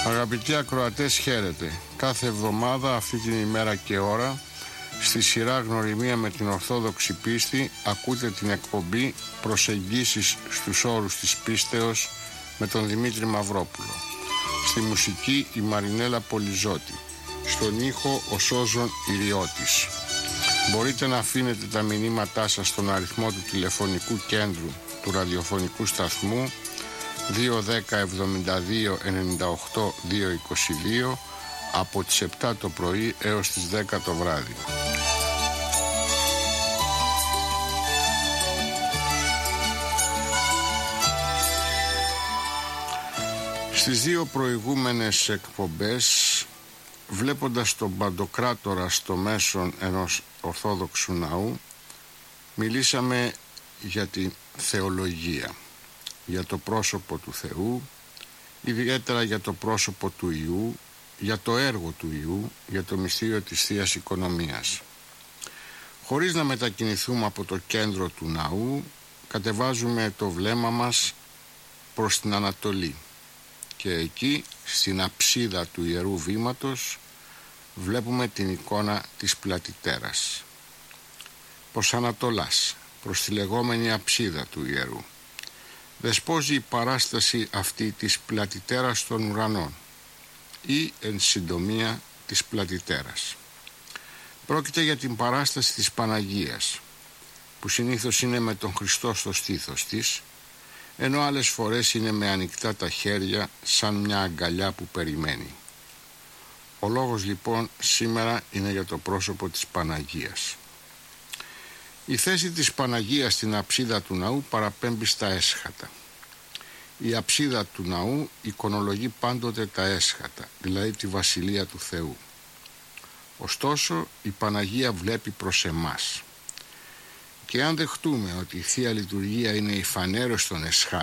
Αγαπητοί ακροατές, χαίρετε. Κάθε εβδομάδα αυτή την ημέρα και ώρα στη σειρά Γνωριμία με την Ορθόδοξη Πίστη ακούτε την εκπομπή Προσεγγίσεις στους όρους της πίστεως με τον Δημήτρη Μαυρόπουλο. Στη μουσική η Μαρινέλα Πολυζώτη. Στον ήχο ο Σώζον Ιριώτης. Μπορείτε να αφήνετε τα μηνύματά σας στον αριθμό του τηλεφωνικού κέντρου του ραδιοφωνικού σταθμού 210 72 98 222 από τις 7 το πρωί έως τις 10 το βράδυ. Στις δύο προηγούμενες εκπομπές, βλέποντας τον Παντοκράτορα στο μέσον ενός Ορθόδοξου ναού, μιλήσαμε για τη θεολογία, για το πρόσωπο του Θεού, ιδιαίτερα για το πρόσωπο του Ιού, για το έργο του Ιού, για το μυστήριο της Θείας Οικονομίας. Χωρίς να μετακινηθούμε από το κέντρο του ναού, κατεβάζουμε το βλέμμα μας προς την Ανατολή και εκεί, στην αψίδα του Ιερού Βήματος, βλέπουμε την εικόνα της Πλατητέρας. Προς Ανατολάς, προς τη λεγόμενη αψίδα του Ιερού, δεσπόζει η παράσταση αυτή της Πλατητέρας των ουρανών ή εν συντομία της Πλατητέρας. Πρόκειται για την παράσταση της Παναγίας, που συνήθως είναι με τον Χριστό στο στήθος της, ενώ άλλες φορές είναι με ανοιχτά τα χέρια σαν μια αγκαλιά που περιμένει. Ο λόγος λοιπόν σήμερα είναι για το πρόσωπο της Παναγίας. Η θέση της Παναγίας στην αψίδα του ναού παραπέμπει στα έσχατα. Η αψίδα του ναού εικονολογεί πάντοτε τα έσχατα, δηλαδή τη Βασιλεία του Θεού. Ωστόσο, η Παναγία βλέπει προς εμάς. Και αν δεχτούμε ότι η Θεία Λειτουργία είναι η φανέρωση των εσχάτων,